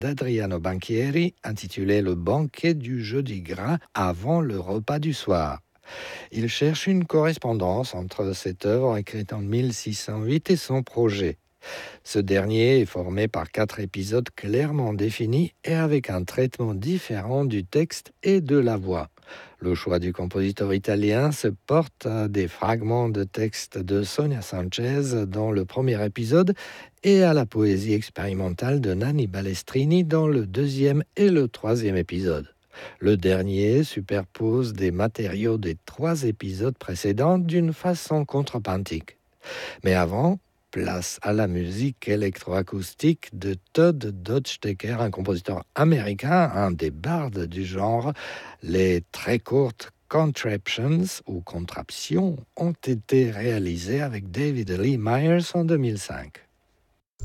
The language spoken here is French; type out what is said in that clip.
d'Adriano Banchieri intitulé Le banquet du jeudi gras avant le repas du soir. Il cherche une correspondance entre cette œuvre écrite en 1608 et son projet. Ce dernier est formé par 4 épisodes clairement définis et avec un traitement différent du texte et de la voix. Le choix du compositeur italien se porte à des fragments de texte de Sonia Sanchez dans le premier épisode et à la poésie expérimentale de Nanni Balestrini dans le deuxième et le troisième épisode. Le dernier superpose des matériaux des 3 épisodes précédents d'une façon contrepuntique. Mais avant, place à la musique électroacoustique de Todd Dodge-Decker, un compositeur américain, un des bardes du genre. Les très courtes Contraptions ou Contraptions ont été réalisées avec David Lee Myers en 2005.